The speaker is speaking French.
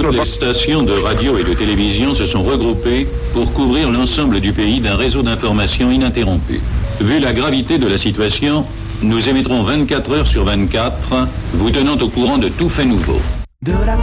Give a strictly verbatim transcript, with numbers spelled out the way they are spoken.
Toutes les stations de radio et de télévision se sont regroupées pour couvrir l'ensemble du pays d'un réseau d'information ininterrompu. Vu la gravité de la situation, nous émettrons vingt-quatre heures sur vingt-quatre, vous tenant au courant de tout fait nouveau. De la